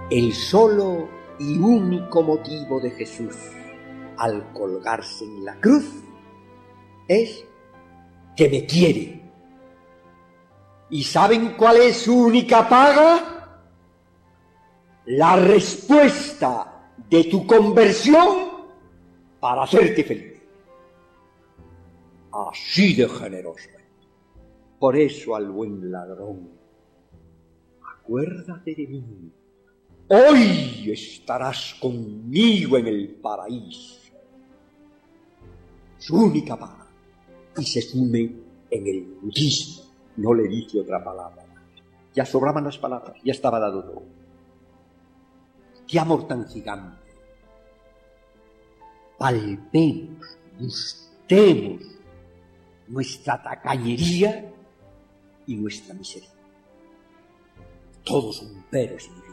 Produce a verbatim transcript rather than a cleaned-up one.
El solo y único motivo de Jesús al colgarse en la cruz es que me quiere. ¿Y saben cuál es su única paga? La respuesta de tu conversión para hacerte feliz. Así de generoso. Por eso al buen ladrón, acuérdate de mí. Hoy estarás conmigo en el paraíso. Su única paga. Y se sume en el budismo. No le dice otra palabra. Ya sobraban las palabras, ya estaba dado todo. Qué amor tan gigante. Palpemos, gustemos nuestra tacañería y nuestra miseria. Todos son peros y